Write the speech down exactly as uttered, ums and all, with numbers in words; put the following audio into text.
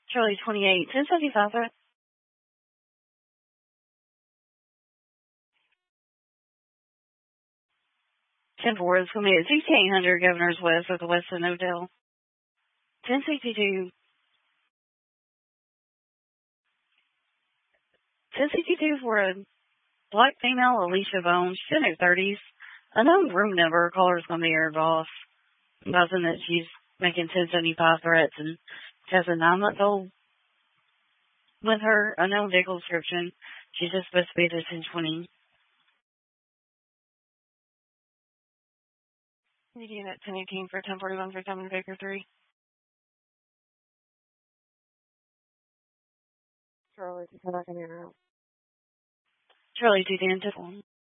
Charlie twenty-eight, ten seventy-five threat. ten four is going to be at sixty-eight hundred Governors West with the Weston Odell. ten sixty-two. ten sixty-two for a black female, Alicia Bone. She's in her thirties. Unknown room number. Caller's going to be her boss. Buzzing that she's making ten seventy-five threats and has a nine-month-old with her. Unknown vehicle description. She's just supposed to be the ten twenty. Median at ten eighteen for ten forty-one for Simon Baker three. Charlie, two ten, I can hear her. Charlie, two ten,